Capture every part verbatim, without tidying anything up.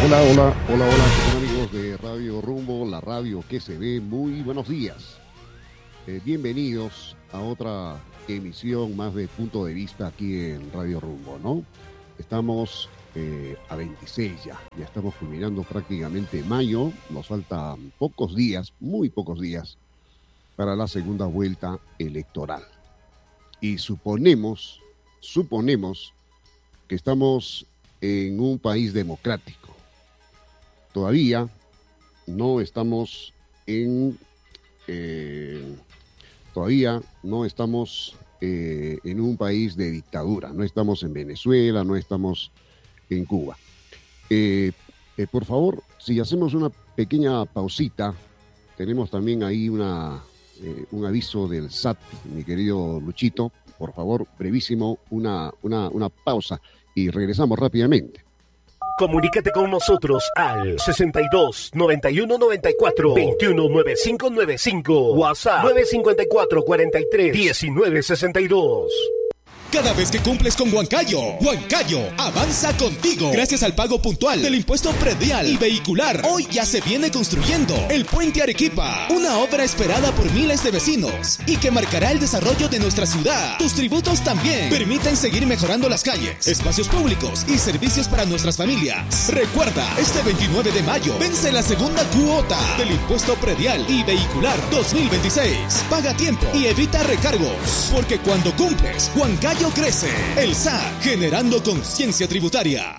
Hola, hola, hola, hola, ¿qué tal, amigos de Radio Rumbo, la radio que se ve? Muy buenos días. Eh, bienvenidos a otra emisión más de Punto de Vista aquí en Radio Rumbo, ¿no? Estamos eh, a veintiséis ya, ya estamos culminando prácticamente mayo, nos faltan pocos días, muy pocos días, para la segunda vuelta electoral. Y suponemos, suponemos que estamos en un país democrático. Todavía no estamos en, eh, todavía no estamos eh, en un país de dictadura, no estamos en Venezuela, no estamos en Cuba. Eh, eh, por favor, si hacemos una pequeña pausita, tenemos también ahí una, eh, un aviso del S A T, mi querido Luchito, por favor, brevísimo, una, una, una pausa y regresamos rápidamente. Comunícate con nosotros al sesenta y dos, noventa y uno, noventa y cuatro, veintiuno, noventa y cinco noventa y cinco. WhatsApp nueve cinco cuatro, cuarenta y tres, diecinueve sesenta y dos. Cada vez que cumples con Huancayo, Huancayo avanza contigo. Gracias al pago puntual del impuesto predial y vehicular, hoy ya se viene construyendo el Puente Arequipa, una obra esperada por miles de vecinos y que marcará el desarrollo de nuestra ciudad. Tus tributos también permiten seguir mejorando las calles, espacios públicos y servicios para nuestras familias. Recuerda, este veintinueve de mayo vence la segunda cuota del impuesto predial y vehicular dos mil veintiséis. Paga a tiempo y evita recargos, porque cuando cumples, Huancayo crece. El S A C, generando conciencia tributaria.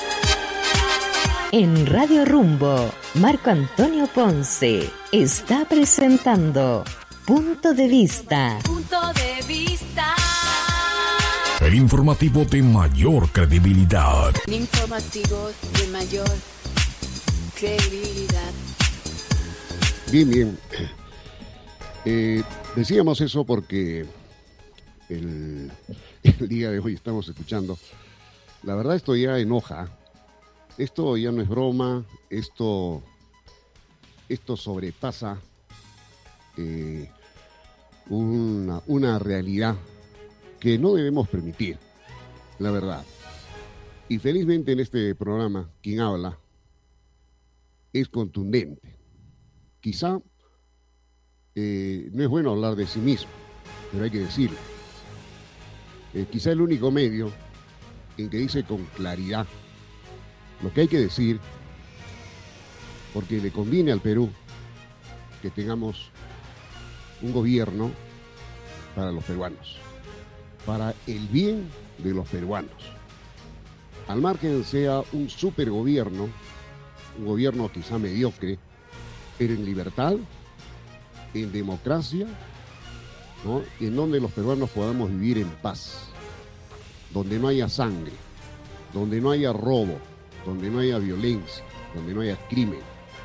En Radio Rumbo, Marco Antonio Ponce está presentando Punto de Vista. Punto de Vista. El informativo de mayor credibilidad. El informativo de mayor credibilidad. Bien, bien. Eh, decíamos eso porque el, el día de hoy estamos escuchando. La verdad, esto ya enoja. Esto ya no es broma. Esto, esto sobrepasa eh, una, una realidad que no debemos permitir, la verdad. Y felizmente en este programa, quien habla es contundente. Quizá eh, no es bueno hablar de sí mismo, pero hay que decirlo. Eh, quizá el único medio en que dice con claridad lo que hay que decir, porque le conviene al Perú que tengamos un gobierno para los peruanos, para el bien de los peruanos. Al margen sea un supergobierno, un gobierno quizá mediocre, pero en libertad, en democracia, ¿no? Y en donde los peruanos podamos vivir en paz, donde no haya sangre, donde no haya robo, donde no haya violencia, donde no haya crimen.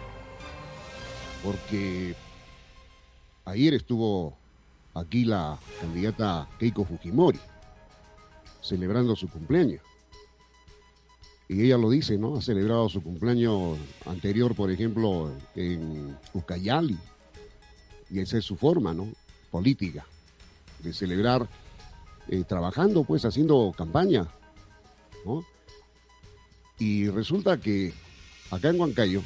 Porque ayer estuvo aquí la candidata Keiko Fujimori celebrando su cumpleaños. Y ella lo dice, ¿no? Ha celebrado su cumpleaños anterior, por ejemplo, en Ucayali. Y esa es su forma, ¿no? Política, de celebrar, eh, trabajando, pues, haciendo campaña, ¿no? Y resulta que acá en Huancayo,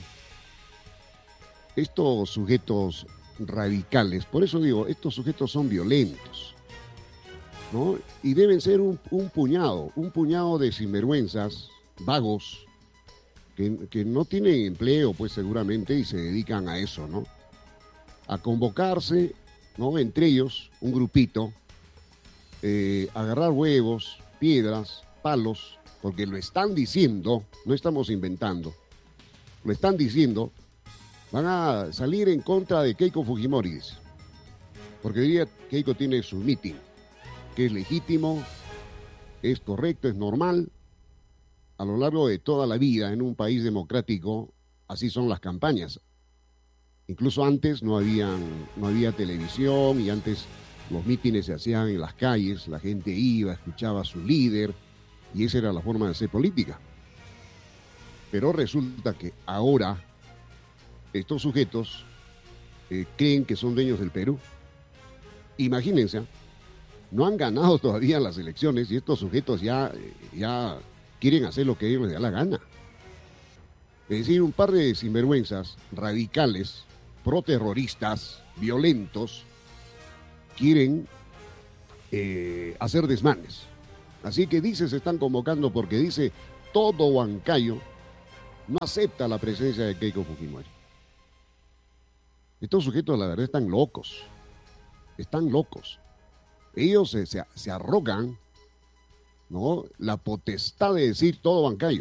estos sujetos radicales, por eso digo, estos sujetos son violentos, ¿no? Y deben ser un, un puñado, un puñado de sinvergüenzas, vagos, que, que no tienen empleo, pues seguramente, y se dedican a eso, ¿no? A convocarse, ¿no? Entre ellos, un grupito, eh, agarrar huevos, piedras, palos, porque lo están diciendo, no estamos inventando, lo están diciendo, van a salir en contra de Keiko Fujimori, dice. Porque hoy día Keiko tiene su meeting, que es legítimo, es correcto, es normal. A lo largo de toda la vida en un país democrático, así son las campañas. Incluso antes no habían, no había televisión y antes los mítines se hacían en las calles, la gente iba, escuchaba a su líder y esa era la forma de hacer política. Pero resulta que ahora estos sujetos eh, creen que son dueños del Perú. Imagínense, no han ganado todavía las elecciones y estos sujetos ya, ya quieren hacer lo que a ellos les da la gana. Es decir, un par de sinvergüenzas, radicales, proterroristas, violentos, quieren eh, hacer desmanes. Así que dice, se están convocando porque dice, todo Huancayo no acepta la presencia de Keiko Fujimori. Estos sujetos, la verdad, están locos. Están locos. Ellos se, se, se arrogan, ¿no?, la potestad de decir todo Huancayo.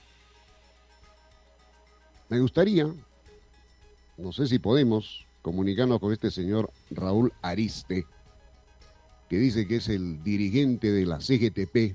Me gustaría, no sé si podemos comunicarnos con este señor Raúl Ariste, que dice que es el dirigente de la C G T P.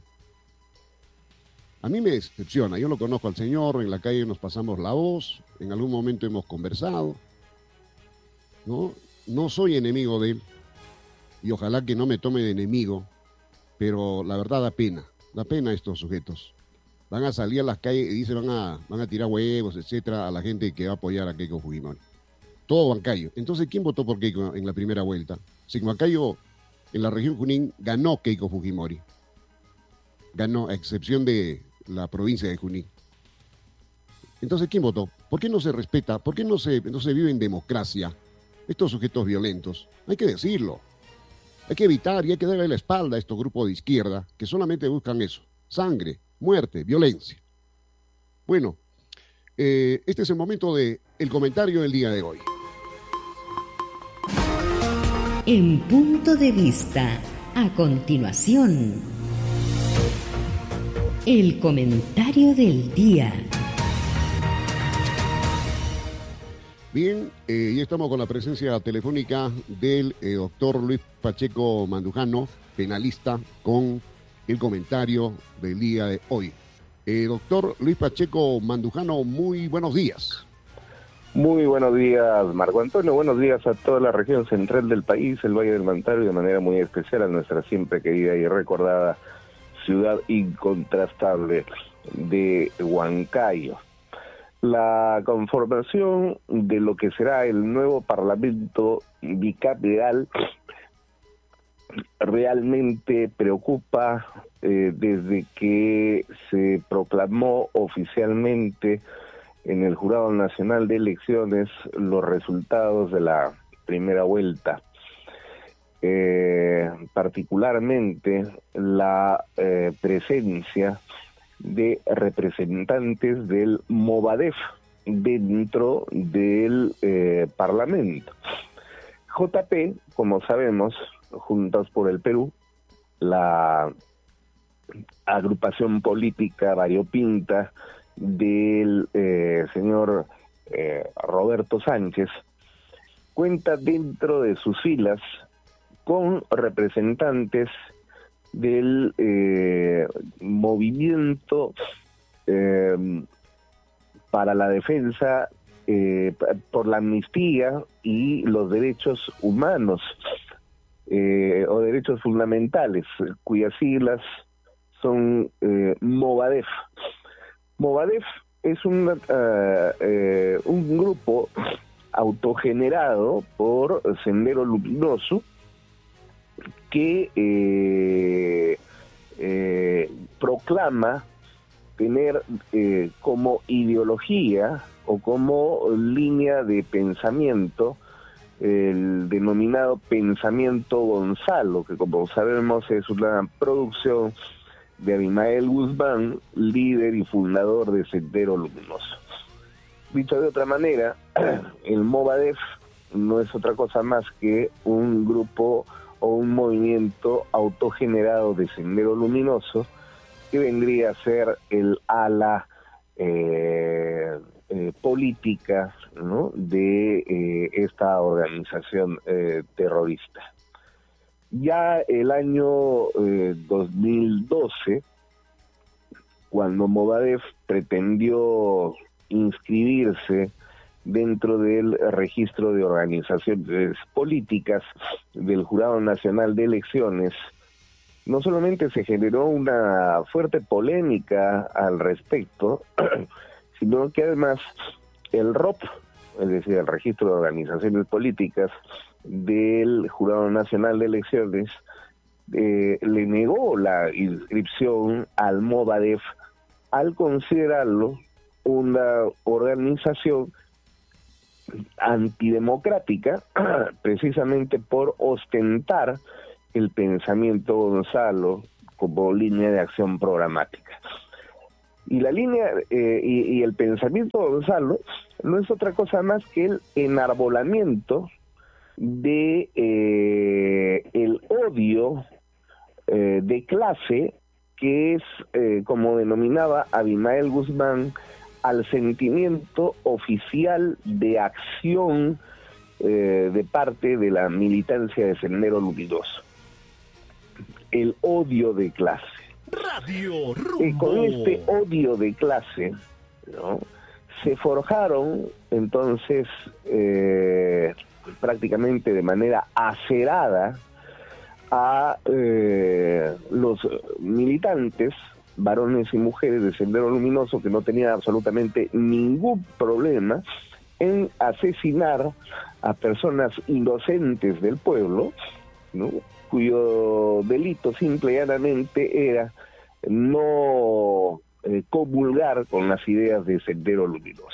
A mí me decepciona, yo lo conozco al señor, en la calle nos pasamos la voz, en algún momento hemos conversado, ¿no? No soy enemigo de él, y ojalá que no me tome de enemigo, pero la verdad da pena, da pena estos sujetos. Van a salir a las calles y dicen van a, van a tirar huevos, etcétera, a la gente que va a apoyar a Keiko Fujimori. Todo Huancayo. Entonces, ¿quién votó por Keiko en la primera vuelta? Si Huancayo, en la región Junín, ganó Keiko Fujimori. Ganó, a excepción de la provincia de Junín. Entonces, ¿quién votó? ¿Por qué no se respeta? ¿Por qué no se, no se vive en democracia? Estos sujetos violentos, hay que decirlo. Hay que evitar y hay que darle la espalda a estos grupos de izquierda que solamente buscan eso. Sangre, muerte, violencia. Bueno, eh, este es el momento del comentario del día de hoy. En Punto de Vista, a continuación, el comentario del día. Bien, eh, ya estamos con la presencia telefónica del eh, doctor Luis Pacheco Mandujano, penalista, con el comentario del día de hoy. Eh, doctor Luis Pacheco Mandujano, muy buenos días. Muy buenos días, Marco Antonio. Buenos días a toda la región central del país, el Valle del Mantaro, y de manera muy especial a nuestra siempre querida y recordada ciudad incontrastable de Huancayo. La conformación de lo que será el nuevo Parlamento bicameral realmente preocupa eh, desde que se proclamó oficialmente en el Jurado Nacional de Elecciones los resultados de la primera vuelta. Eh, particularmente la eh, presencia de representantes del Movadef dentro del eh, Parlamento. J P, como sabemos, Juntos por el Perú, la agrupación política variopinta del eh, señor eh, Roberto Sánchez, cuenta dentro de sus filas con representantes del eh, movimiento eh, para la defensa eh, por la amnistía y los derechos humanos eh, o derechos fundamentales, cuyas siglas son eh, Movadef. Movadef es un, uh, eh, un grupo autogenerado por Sendero Luminoso que eh, eh, proclama tener eh, como ideología o como línea de pensamiento el denominado pensamiento Gonzalo, que como sabemos es una producción de Abimael Guzmán, líder y fundador de Sendero Luminoso. Dicho de otra manera, el Movadef no es otra cosa más que un grupo o un movimiento autogenerado de Sendero Luminoso que vendría a ser el ala eh, eh, política, ¿no?, de eh, esta organización eh, terrorista. Ya el año eh, dos mil doce, cuando Movadef pretendió inscribirse dentro del registro de organizaciones políticas del Jurado Nacional de Elecciones, no solamente se generó una fuerte polémica al respecto, sino que además el R O P, es decir, el Registro de Organizaciones Políticas del Jurado Nacional de Elecciones, eh, le negó la inscripción al Movadef al considerarlo una organización antidemocrática precisamente por ostentar el pensamiento Gonzalo como línea de acción programática. Y la línea eh, y, y el pensamiento Gonzalo no es otra cosa más que el enarbolamiento de eh, el odio eh, de clase, que es, eh, como denominaba Abimael Guzmán, al sentimiento oficial de acción eh, de parte de la militancia de Sendero Luminoso. El odio de clase. Radio Rumbo. Y con este odio de clase, ¿no?, se forjaron entonces eh, prácticamente de manera acerada a eh, los militantes, varones y mujeres de Sendero Luminoso, que no tenían absolutamente ningún problema en asesinar a personas inocentes del pueblo, ¿no?, cuyo delito simple y llanamente era no eh, comulgar con las ideas de Sendero Luminoso.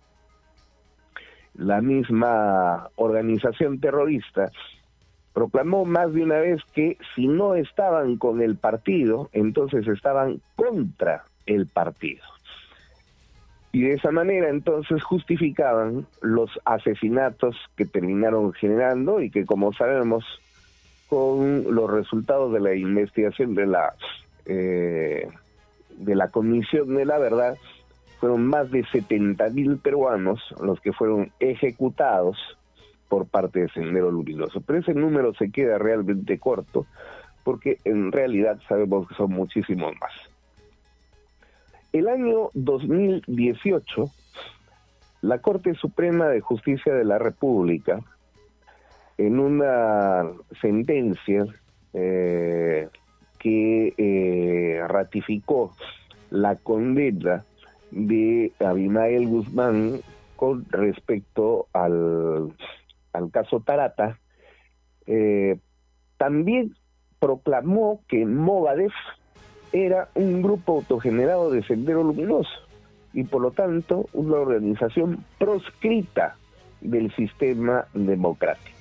La misma organización terrorista proclamó más de una vez que si no estaban con el partido, entonces estaban contra el partido. Y de esa manera entonces justificaban los asesinatos que terminaron generando y que, como sabemos, con los resultados de la investigación de la eh, de la Comisión de la Verdad, fueron más de setenta mil peruanos los que fueron ejecutados por parte de Sendero Luminoso. Pero ese número se queda realmente corto, porque en realidad sabemos que son muchísimos más. El año dos mil dieciocho, la Corte Suprema de Justicia de la República, en una sentencia eh, que eh, ratificó la condena de Abimael Guzmán con respecto al, al caso Tarata, eh, también proclamó que Movadef era un grupo autogenerado de Sendero Luminoso y por lo tanto una organización proscrita del sistema democrático.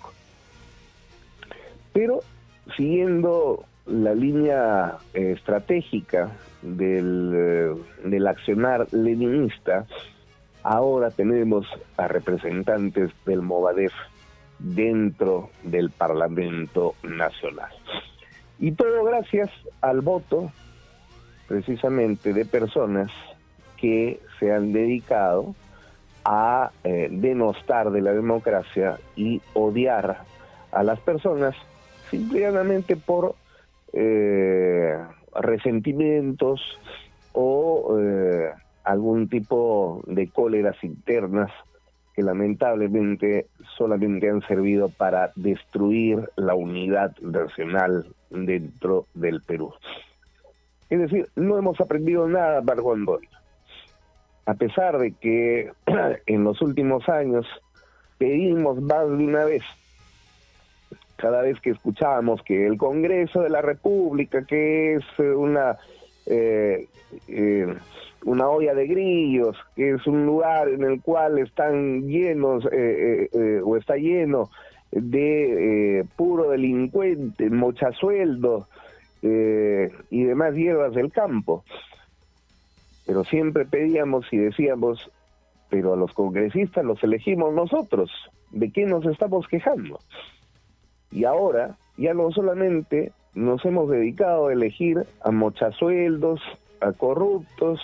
Pero siguiendo la línea eh, estratégica del, eh, del accionar leninista, ahora tenemos a representantes del Movadef dentro del Parlamento Nacional. Y todo gracias al voto precisamente de personas que se han dedicado a eh, denostar de la democracia y odiar a las personas simplemente por eh, resentimientos o eh, algún tipo de cóleras internas que lamentablemente solamente han servido para destruir la unidad nacional dentro del Perú. Es decir, no hemos aprendido nada, Marco Antonio. A pesar de que en los últimos años pedimos más de una vez, cada vez que escuchábamos que el Congreso de la República, que es una eh, eh, una olla de grillos, que es un lugar en el cual están llenos eh, eh, eh, o está lleno de eh, puro delincuente, mochasueldo eh, y demás hierbas del campo. Pero siempre pedíamos y decíamos, pero a los congresistas los elegimos nosotros, ¿de qué nos estamos quejando? Y ahora ya no solamente nos hemos dedicado a elegir a mochasueldos, a corruptos,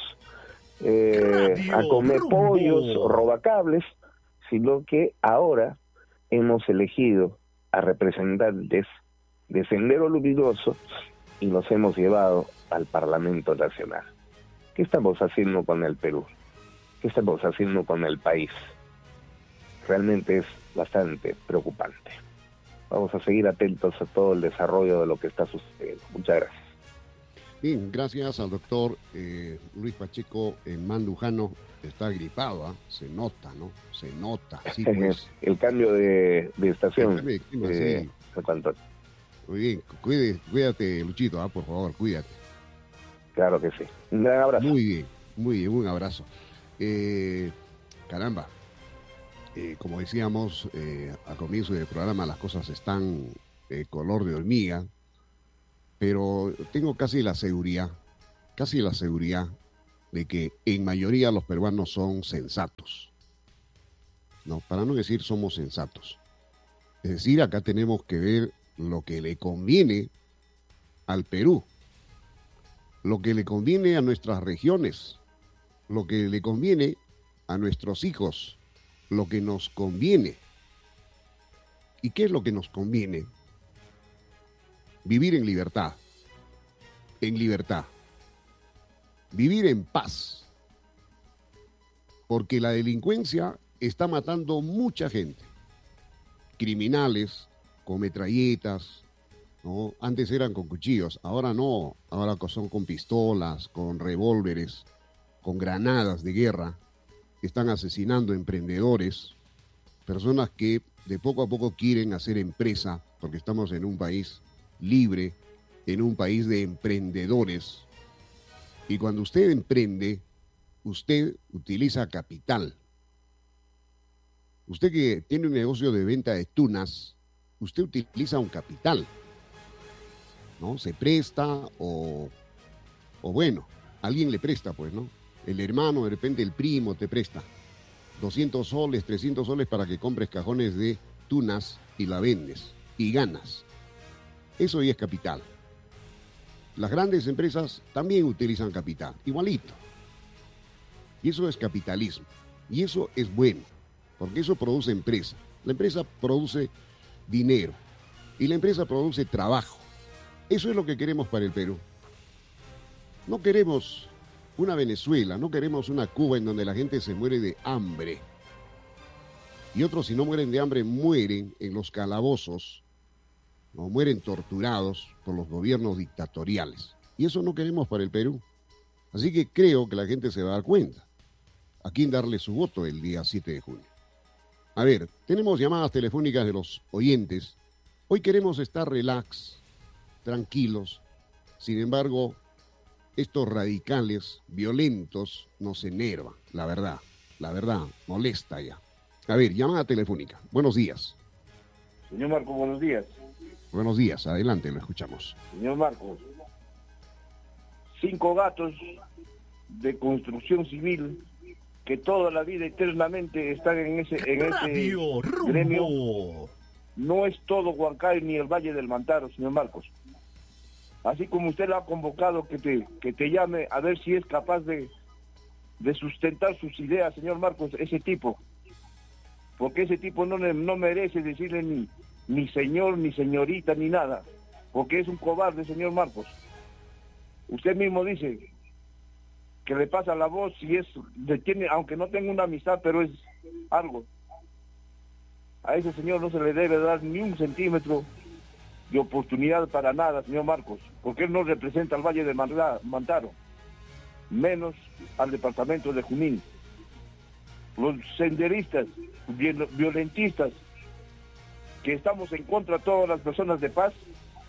eh, a comer pollos, robacables, sino que ahora hemos elegido a representantes de Sendero Luminoso y los hemos llevado al Parlamento Nacional. ¿Qué estamos haciendo con el Perú? ¿Qué estamos haciendo con el país? Realmente es bastante preocupante. Vamos a seguir atentos a todo el desarrollo de lo que está sucediendo. Muchas gracias. Bien, gracias al doctor eh, Luis Pacheco en Mandujano. Está gripado, ¿eh? Se nota, ¿no? Se nota. Sí, pues. El cambio de, de estación. De clima, eh, sí. Marco Antonio. Muy bien, cuide, cuídate, Luchito, ¿eh? Por favor, cuídate. Claro que sí. Un gran abrazo. Muy bien, muy bien, un abrazo. eh, caramba, eh, como decíamos eh, a comienzo del programa, las cosas están de color de hormiga, pero tengo casi la seguridad, casi la seguridad de que en mayoría los peruanos son sensatos. No, para no decir somos sensatos. Es decir, acá tenemos que ver lo que le conviene al Perú, lo que le conviene a nuestras regiones, lo que le conviene a nuestros hijos, lo que nos conviene. ¿Y qué es lo que nos conviene? Vivir en libertad, en libertad, vivir en paz, porque la delincuencia está matando mucha gente, criminales con metralletas, ¿no? Antes eran con cuchillos, ahora no, ahora son con pistolas, con revólveres, con granadas de guerra, están asesinando emprendedores, personas que de poco a poco quieren hacer empresa, porque estamos en un país libre, en un país de emprendedores, y cuando usted emprende, usted utiliza capital. Usted que tiene un negocio de venta de tunas, usted utiliza un capital, ¿no? Se presta o, o bueno, alguien le presta, pues, ¿no? El hermano, de repente el primo te presta doscientos soles, trescientos soles para que compres cajones de tunas y la vendes y ganas. Eso ya es capital. Las grandes empresas también utilizan capital, igualito. Y eso es capitalismo. Y eso es bueno, porque eso produce empresa. La empresa produce dinero y la empresa produce trabajo. Eso es lo que queremos para el Perú. No queremos una Venezuela, no queremos una Cuba en donde la gente se muere de hambre. Y otros, si no mueren de hambre, mueren en los calabozos, o mueren torturados por los gobiernos dictatoriales. Y eso no queremos para el Perú. Así que creo que la gente se va a dar cuenta a quién darle su voto el día siete de junio. A ver, tenemos llamadas telefónicas de los oyentes. Hoy queremos estar relax, tranquilos. Sin embargo, estos radicales, violentos, nos enervan, la verdad. La verdad, molesta ya. A ver, llamada telefónica. Buenos días. Señor Marcos, buenos días. Buenos días, adelante, lo escuchamos. Señor Marcos, cinco gatos de construcción civil que toda la vida eternamente están en ese, en ese gremio. No es todo Huancayo ni el Valle del Mantaro, señor Marcos. Así como usted lo ha convocado, que te, que te llame a ver si es capaz de, de sustentar sus ideas, señor Marcos, ese tipo. Porque ese tipo no, no merece decirle ni, ni señor, ni señorita, ni nada. Porque es un cobarde, señor Marcos. Usted mismo dice que le pasa la voz y es, le tiene, aunque no tenga una amistad, pero es algo. A ese señor no se le debe dar ni un centímetro de oportunidad para nada, señor Marcos, porque él no representa al Valle de Mantaro, menos al departamento de Junín. Los senderistas, violentistas, que estamos en contra de todas las personas de paz,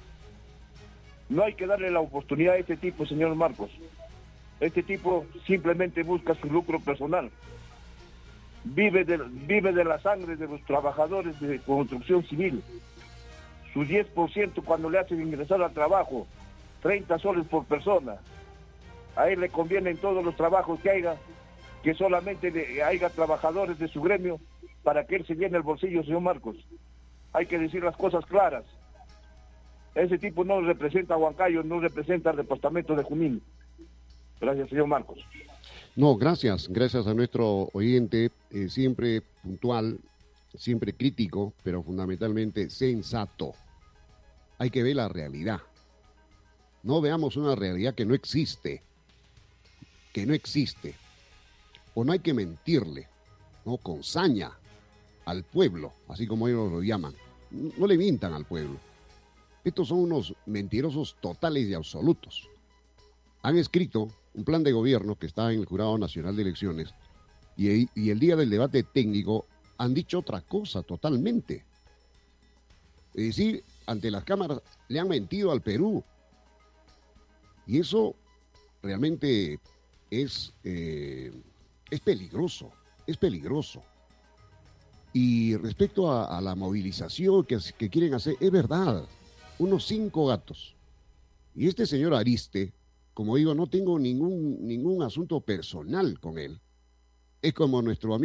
no hay que darle la oportunidad a este tipo, señor Marcos. Este tipo simplemente busca su lucro personal. Vive de, vive de la sangre de los trabajadores de construcción civil. Su diez por ciento cuando le hacen ingresar al trabajo, treinta soles por persona. A él le conviene en todos los trabajos que haya, que solamente le, haya trabajadores de su gremio para que él se llene el bolsillo, señor Marcos. Hay que decir las cosas claras. Ese tipo no representa a Huancayo, no representa al departamento de Junín. Gracias, señor Marcos. No, gracias, gracias a nuestro oyente, eh, siempre puntual, siempre crítico, pero fundamentalmente sensato. Hay que ver la realidad. No veamos una realidad que no existe, que no existe. O no hay que mentirle, ¿no? Con saña al pueblo, así como ellos lo llaman. No le mientan al pueblo. Estos son unos mentirosos totales y absolutos. Han escrito un plan de gobierno que está en el Jurado Nacional de Elecciones y, y el día del debate técnico han dicho otra cosa totalmente. Es decir, ante las cámaras le han mentido al Perú. Y eso realmente es, eh, es peligroso, es peligroso. Y respecto a, a la movilización que, que quieren hacer, es verdad, unos cinco gatos. Y este señor Ariste, como digo, no tengo ningún, ningún asunto personal con él. Es como nuestro amigo